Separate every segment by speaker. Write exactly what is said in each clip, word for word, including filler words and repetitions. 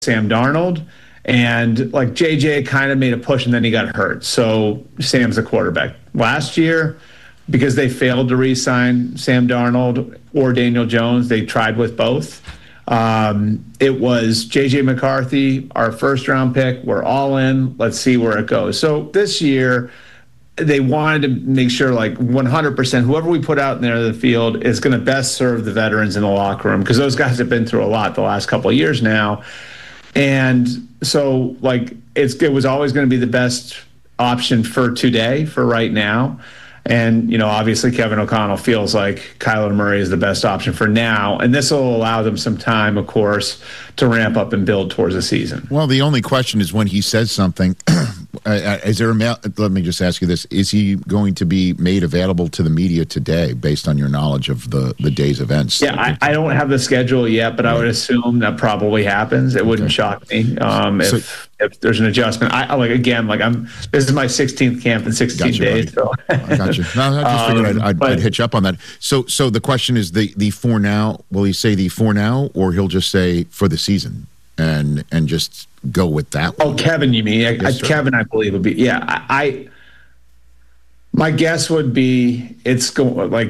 Speaker 1: Sam Darnold. And like J J kind of made a push and then he got hurt. So Sam's the quarterback. Last year, because they failed to re-sign Sam Darnold or Daniel Jones, they tried with both. Um, it was J J McCarthy, our first round pick. We're all in. Let's see where it goes. So this year, they wanted to make sure like one hundred percent whoever we put out in there in the field is going to best serve the veterans in the locker room, because those guys have been through a lot the last couple of years now. And so like it's it was always going to be the best option for today, for right now. And, you know, obviously Kevin O'Connell feels like Kyler Murray is the best option for now. And this will allow them some time, of course, to ramp up and build towards the season.
Speaker 2: Well, the only question is when he says something, is there a, let me just ask you this, is he going to be made available to the media today based on your knowledge of the, the day's events?
Speaker 1: Yeah, I, I don't have the schedule yet, but right. I would assume that probably happens. It wouldn't okay. shock me um, if, so, if there's an adjustment. I like, again, like I'm, this is my sixteenth camp in sixteen
Speaker 2: gotcha,
Speaker 1: days. So.
Speaker 2: I got you. No, I just figured um, I'd, I'd, but, I'd hitch up on that. So, so the question is the, the for now, will he say the for now, or he'll just say for the season and, and just go with that one?
Speaker 1: Oh, Kevin, you mean? Yes, I, Kevin, I believe would be, yeah, I, I my guess would be it's going like,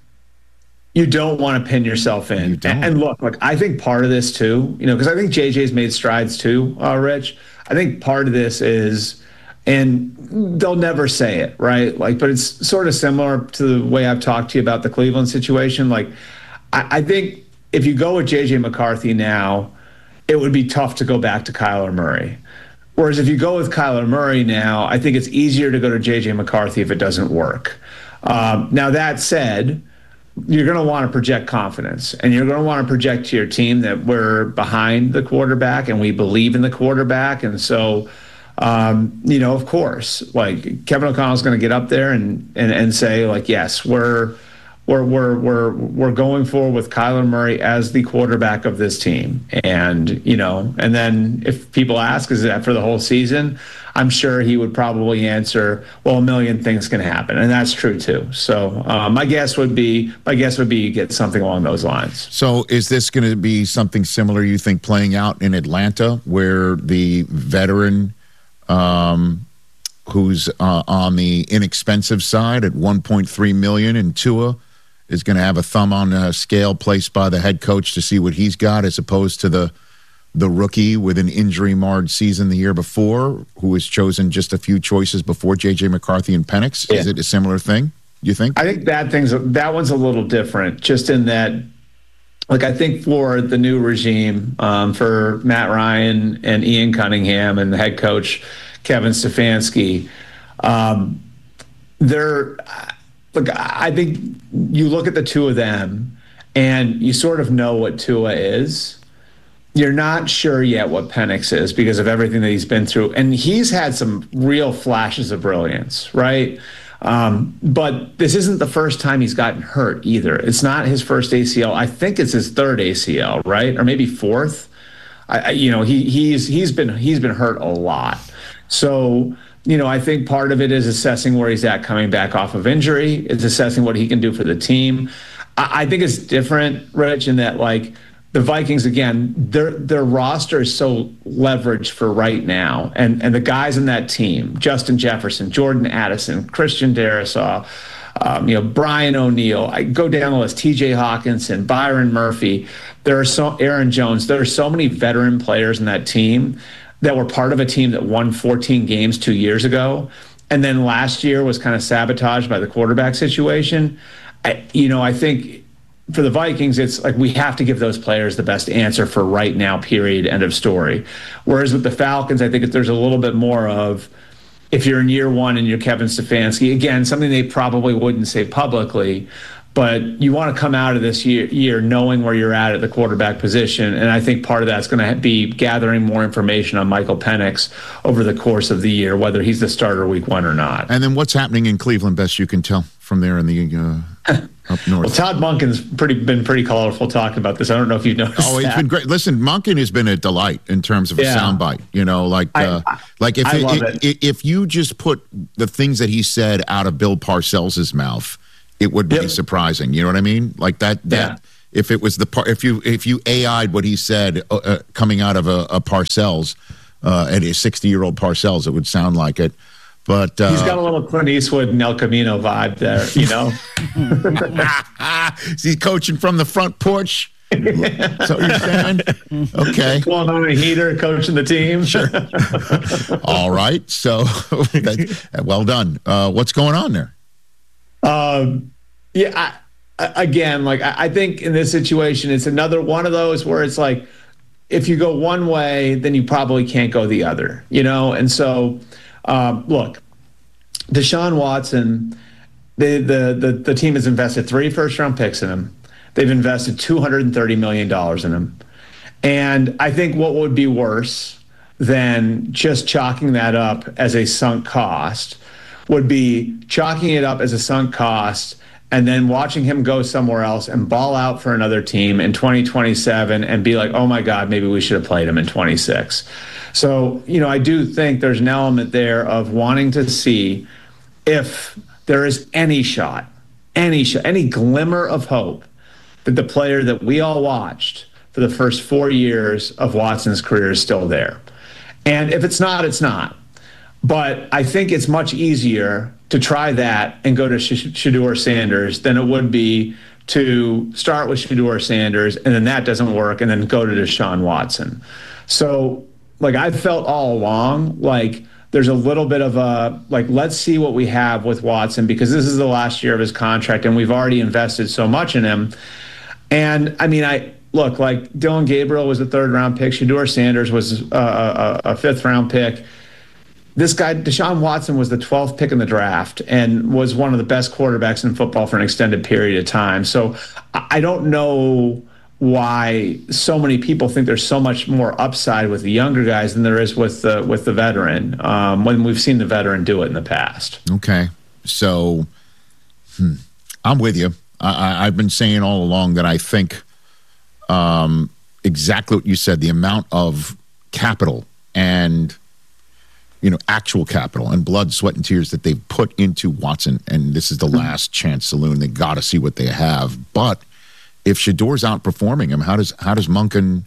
Speaker 1: you don't want to pin yourself in.
Speaker 2: You don't.
Speaker 1: And look, like I think part of this too, you know, because I think J J's made strides too, uh, Rich. I think part of this is, and they'll never say it, right? Like, but it's sort of similar to the way I've talked to you about the Cleveland situation. Like, I, I think if you go with J J McCarthy now, it would be tough to go back to Kyler Murray. Whereas if you go with Kyler Murray now, I think it's easier to go to J J McCarthy if it doesn't work. Um, now, that said, you're going to want to project confidence, and you're going to want to project to your team that we're behind the quarterback and we believe in the quarterback. And so, um, you know, of course, like Kevin O'Connell's going to get up there and, and, and say like, yes, we're, we're, we're, we're, we're going forward with Kyler Murray as the quarterback of this team. And, you know, and then if people ask, is that for the whole season? I'm sure he would probably answer, well, a million things can happen. And that's true too. So uh, my guess would be, my guess would be you get something along those lines.
Speaker 2: So is this going to be something similar, you think, playing out in Atlanta, where the veteran um, who's uh, on the inexpensive side at one point three million dollars, and Tua is going to have a thumb on a scale placed by the head coach to see what he's got, as opposed to the the rookie with an injury-marred season the year before, who was chosen just a few choices before J J McCarthy and Penix? Yeah. Is it a similar thing, you think?
Speaker 1: I think that thing's that one's a little different, just in that, like, I think for the new regime, um, for Matt Ryan and Ian Cunningham and the head coach Kevin Stefanski, um, they're look. I think you look at the two of them, and you sort of know what Tua is. You're not sure yet what Penix is because of everything that he's been through. And he's had some real flashes of brilliance, right? Um, but this isn't the first time he's gotten hurt either. It's not his first A C L. I think it's his third A C L, right? Or maybe fourth. I, I, you know, he he's he's been he's been hurt a lot. So, you know, I think part of it is assessing where he's at coming back off of injury. It's assessing what he can do for the team. I, I think it's different, Rich, in that, like, the Vikings, again, their their roster is so leveraged for right now. And and the guys in that team, Justin Jefferson, Jordan Addison, Christian Darrisaw, um, you know, Brian O'Neill, I go down the list, T J Hawkinson, Byron Murphy, there are so Aaron Jones, there are so many veteran players in that team that were part of a team that won fourteen games two years ago. And then last year was kind of sabotaged by the quarterback situation. I, you know, I think for the Vikings, it's like we have to give those players the best answer for right now, period, end of story. Whereas with the Falcons, I think there's a little bit more of, if you're in year one and you're Kevin Stefanski, again, something they probably wouldn't say publicly, but you want to come out of this year, year knowing where you're at at the quarterback position. And I think part of that's going to be gathering more information on Michael Penix over the course of the year, whether he's the starter week one or not.
Speaker 2: And then what's happening in Cleveland, best you can tell from there in the uh, up north?
Speaker 1: Well, Todd Monken's pretty been pretty colorful talking about this. I don't know if you've noticed.
Speaker 2: Oh, it's
Speaker 1: that.
Speaker 2: been great. Listen, Monken has been a delight in terms of
Speaker 1: yeah.
Speaker 2: a soundbite. You know, like uh,
Speaker 1: I,
Speaker 2: like if
Speaker 1: I
Speaker 2: it,
Speaker 1: love
Speaker 2: it,
Speaker 1: it.
Speaker 2: if you just put the things that he said out of Bill Parcells' mouth, it would be
Speaker 1: yep.
Speaker 2: surprising. You know what I mean? Like that. That if it was the par, if you if you A I'd what he said uh, uh, coming out of a, a Parcells, uh, at a sixty-year-old Parcells, it would sound like it. But uh,
Speaker 1: he's got a little Clint Eastwood and El Camino vibe there, you know.
Speaker 2: Is he coaching from the front porch? That's what you're saying? Okay.
Speaker 1: Pulling on a heater, coaching the team.
Speaker 2: Sure. All right. So, that, well done. Uh, what's going on there?
Speaker 1: Um, yeah. I, again, like I, I think in this situation, it's another one of those where it's like, if you go one way, then you probably can't go the other, you know. And so, um, look, Deshaun Watson, the the the the team has invested three first round picks in him. They've invested two hundred thirty million dollars in him. And I think what would be worse than just chalking that up as a sunk cost would be chalking it up as a sunk cost and then watching him go somewhere else and ball out for another team in twenty twenty-seven and be like, oh my God, maybe we should have played him in twenty-six. So, you know, I do think there's an element there of wanting to see if there is any shot, any shot, any glimmer of hope that the player that we all watched for the first four years of Watson's career is still there. And if it's not, it's not. But I think it's much easier to try that and go to Sh- Shedeur Sanders than it would be to start with Shedeur Sanders and then that doesn't work and then go to Deshaun Watson. So, like, I've felt all along like there's a little bit of a, like, let's see what we have with Watson because this is the last year of his contract and we've already invested so much in him. And, I mean, I look, like, Dylan Gabriel was a third-round pick. Shedeur Sanders was a, a, a fifth-round pick. This guy, Deshaun Watson, was the twelfth pick in the draft and was one of the best quarterbacks in football for an extended period of time. So I don't know why so many people think there's so much more upside with the younger guys than there is with the with the veteran, um, when we've seen the veteran do it in the past.
Speaker 2: Okay. So hmm, I'm with you. I, I've been saying all along that I think um, exactly what you said, the amount of capital and, you know, actual capital and blood, sweat, and tears that they've put into Watson, and this is the last chance saloon. They got to see what they have. But if Shedeur's outperforming him, how does how does Monken,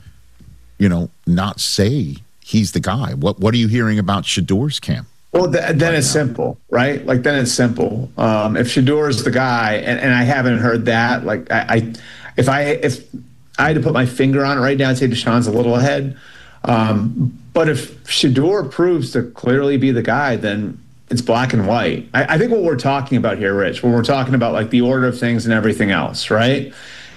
Speaker 2: you know, not say he's the guy? What What are you hearing about Shedeur's camp?
Speaker 1: Well, th- then right it's now. simple, right? Like, then it's simple. Um, if Shedeur is the guy, and, and I haven't heard that, like, I, I, if I if I had to put my finger on it right now, I'd say Deshaun's a little ahead. Um, but if Shedeur proves to clearly be the guy, then it's black and white. I, I think what we're talking about here, Rich, when we're talking about like the order of things and everything else, right,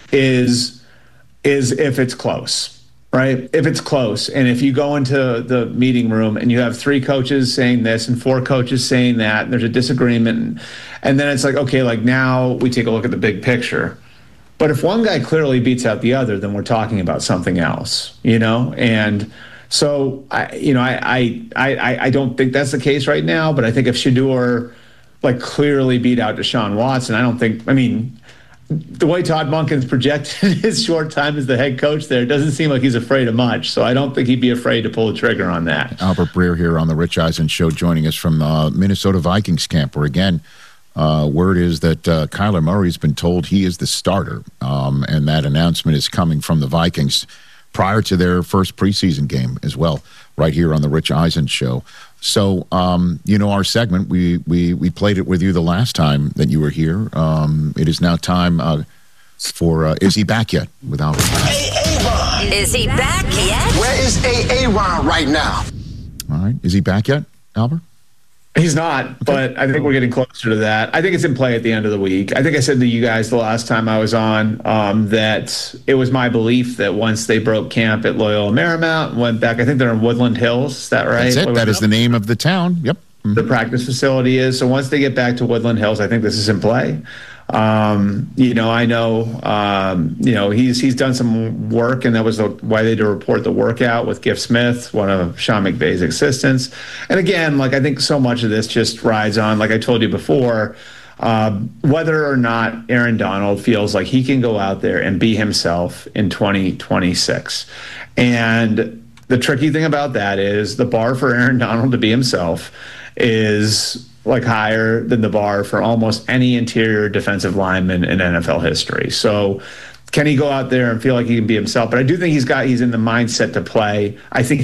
Speaker 1: is is if it's close. Right? If it's close, and if you go into the meeting room and you have three coaches saying this and four coaches saying that, and there's a disagreement, and, and then it's like, okay, like now we take a look at the big picture. But if one guy clearly beats out the other, then we're talking about something else, you know? And so, I, you know, I, I, I, I don't think that's the case right now, but I think if Shedeur, like, clearly beat out Deshaun Watson, I don't think, I mean, the way Todd Monken's projected his short time as the head coach there, it doesn't seem like he's afraid of much. So I don't think he'd be afraid to pull the trigger on that.
Speaker 2: Albert Breer here on the Rich Eisen Show, joining us from the Minnesota Vikings camp, where, again, uh, word is that uh, Kyler Murray's been told he is the starter, um, and that announcement is coming from the Vikings prior to their first preseason game as well, right here on the Rich Eisen Show. So, um, you know, our segment, we, we we played it with you the last time that you were here. Um, it is now time uh, for uh, Is He Back Yet? With Albert.
Speaker 3: Aaron. Is he back yet?
Speaker 4: Where is Aaron right now?
Speaker 2: All right. Is he back yet, Albert?
Speaker 1: He's not, okay. But I think we're getting closer to that. I think it's in play at the end of the week. I think I said to you guys the last time I was on um, that it was my belief that once they broke camp at Loyola Marymount and went back, I think they're in Woodland Hills. Is that right?
Speaker 2: That's it.
Speaker 1: What
Speaker 2: that is the name of the town. Yep. Mm-hmm.
Speaker 1: The practice facility is. So once they get back to Woodland Hills, I think this is in play. Um, you know, I know, um, you know, he's he's done some work, and that was the, why they did report the workout with Giff Smith, one of Sean McVay's assistants. And again, like, I think so much of this just rides on, like I told you before, uh, whether or not Aaron Donald feels like he can go out there and be himself in twenty twenty-six. And the tricky thing about that is the bar for Aaron Donald to be himself is like higher than the bar for almost any interior defensive lineman in N F L history. So can he go out there and feel like he can be himself? But I do think he's got he's in the mindset to play. I think